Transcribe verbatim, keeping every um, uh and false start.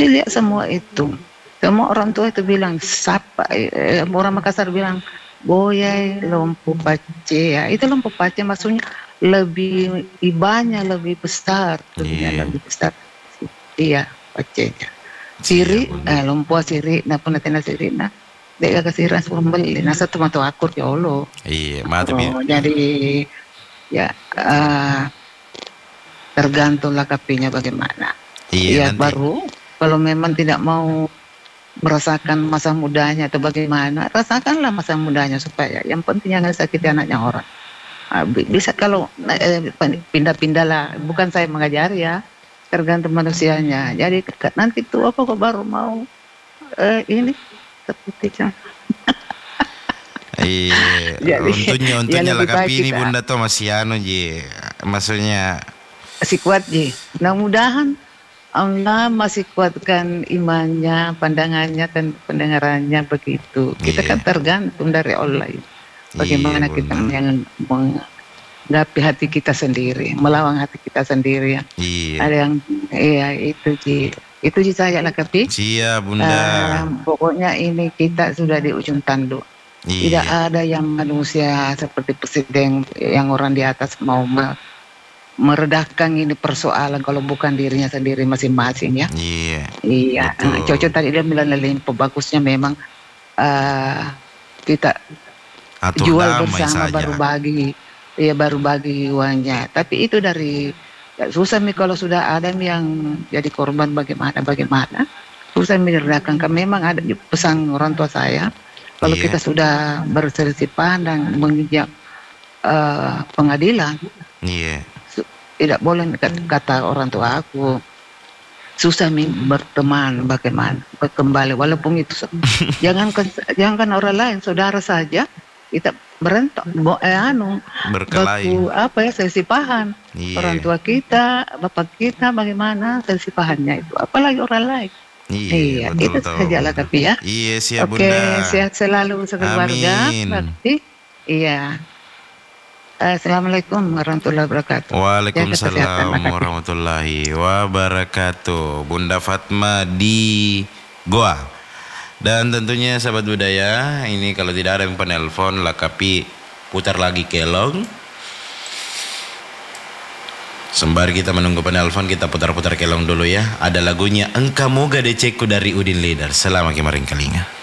Jadi lihat semua itu. Semua orang tua itu bilang, sapa, eh, orang Makassar bilang, boyai lompo pace. Ya, itu lompo pace maksudnya lebih ibanya lebih besar, lebihnya Iya. lebih besar. Iya, pacenya. Iya Siri, bunda. eh, lompo siri, na pun natina siri na. Dek kasiran sumbel, nasa tumato akur ya Allah. Iya, mata bi. Oh, jadi ya eh, tergantung lakapinya bagaimana. Iya Ya nanti. baru kalau memang tidak mau merasakan masa mudanya atau bagaimana, rasakanlah masa mudanya supaya yang penting jangan sakiti anaknya orang. Ah, bi- bisa kalau eh, pindah-pindah lah, bukan saya mengajari ya, tergantung manusianya. Jadi ke- nanti tuh apa kok baru mau eh, ini seperti itu. Iya, Jadi untungnya ya untungnya lebih baik lakapi ini kita bunda tuh masih anu ji, maksudnya masih kuat ji. Mudah-mudahan Allah masih kuatkan imannya, pandangannya dan pendengarannya begitu. Kita kan iya, tergantung dari Allah. iya Bagaimana kita bunda, yang menggapi hati kita sendiri, melawan hati kita sendiri ya. iya, Ada yang iya itu Ji. Itu Ji saya lakapi. siap bunda, Uh, pokoknya ini kita sudah di ujung tanduk. Tidak iya, ada yang manusia seperti presiden yang orang di atas mau me- meredahkan ini persoalan kalau bukan dirinya sendiri masing-masing ya. iya, Iya, uh, Coco betul, tadi dia bilang limpo bagusnya memang uh, kita atur jual damai bersama baru saja, bagi, ya baru bagi uangnya. Tapi itu dari ya, susah nih kalau sudah ada yang jadi korban bagaimana bagaimana. Susah meredakan. Kan memang ada di pesan orang tua saya. Kalau iya, kita sudah berselisih pandang menginjak uh, pengadilan, iya, su- tidak boleh kata orang tua aku susah nih berteman bagaimana kembali walaupun itu jangan jangan orang lain saudara saja kita berentok bo, eh, anu berkelahi, baku apa ya selisipahan orang iya, tua kita bapak kita bagaimana selisipahannya itu apalagi orang lain iya, iya betul itu tahu saja lah bunda, tapi ya iya siap oke bunda, sehat selalu sekeluarga amin. berarti iya. Assalamualaikum warahmatullahi wabarakatuh jaga kesehatan Waalaikumsalam Pak. warahmatullahi wabarakatuh. Bunda Fatma di Goa. Dan tentunya sahabat budaya, ini kalau tidak ada yang penelpon, lakapi putar lagi kelong. Sembari kita menunggu penelpon, kita putar-putar kelong dulu ya. Ada lagunya Engkau Moga Deceku dari Udin Leader. Selamat kemarin kelinga.